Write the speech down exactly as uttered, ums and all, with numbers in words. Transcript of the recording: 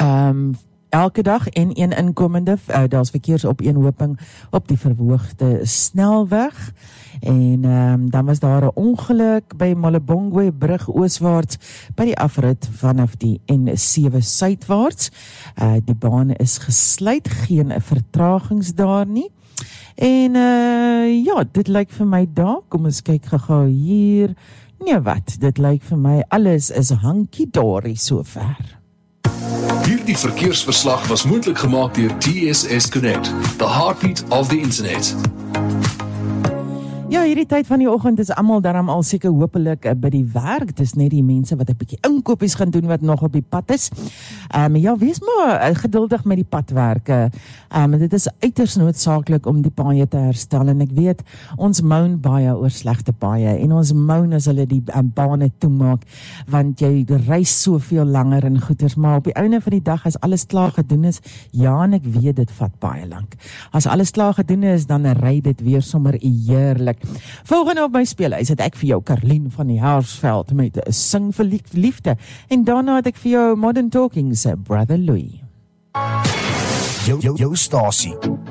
Um, elke dag en een inkomende, uh, daar's verkeersopeenhoping op die verhoogde snelweg. En um, dan was daar 'n ongeluk by Malebongwe brug ooswaarts by die afrit vanaf die N sewe suidwaarts. Uh, die baan is gesluit, geen vertragings daar nie. En uh, ja, dit lyk vir my daar, kom ons kyk gou hier. Nee wat, dit lyk vir my alles is hankie-dorie sover. Hierdie verkeersverslag was moontlik gemaak deur T S S Connect, the heartbeat of the internet. Ja, hierdie tyd van die oggend is almal daarom al seker hopelik uh, by die werk. Dis net die mense wat 'n bietjie inkopies gaan doen wat nog op die pad is. Um, ja, wees maar uh, geduldig met die padwerke. Um, dit is uiters noodsaaklik om die paaie te herstel en ek weet, ons moan baie oor slegte paaie en ons moan as hulle die um, bane toemaak, want jy reis soveel langer en goeders, maar op die einde van die dag as alles klaar gedoen is, ja, en ek weet dit vat baie lank. As alles klaar gedoen is, dan ry dit weer sommer heerlik. Volgende op my speelhuis het ek vir jou Karlien van die Haarsveld met 'n Sing vir Liefde en daarna het ek vir jou Modern Talking se Brother Louis. Jou, jou, jou stasie